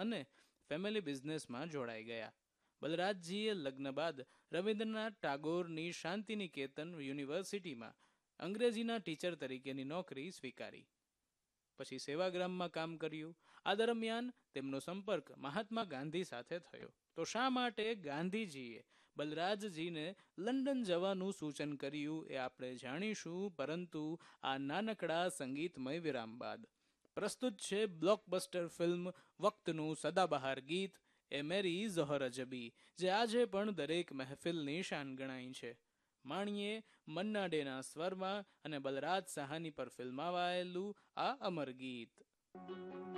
અને ફેમિલી બિઝનેસમાં જોડાઈ ગયા. બલરાજજીએ લગ્ન બાદ રવિન્દ્રનાથ ટાગોરની શાંતિનિકેતન યુનિવર્સિટીમાં અંગ્રેજીના ટીચર તરીકેની નોકરી સ્વીકારી. પછી સેવાગ્રામમાં કામ કર્યું. આ દરમિયાન તેમનો સંપર્ક મહાત્મા ગાંધી સાથે થયો. તો શા માટે ગાંધીજીએ બલરાજજીને લંડન જવાનું સૂચન કર્યું એ આપણે જાણીશું, પરંતુ આ નાનકડા સંગીતમય વિરામ બાદ. પ્રસ્તુત છે બ્લોકબસ્ટર ફિલ્મ વક્તનું સદાબહાર ગીત એ મેરી ઝોહર અજબી, જે આજે પણ દરેક મહેફિલની શાન ગણાય છે. માણીએ મન્ના ડેના સ્વરમાં અને બલરાજ સાહાની પર ફિલ્માવાયેલું આ અમર ગીત.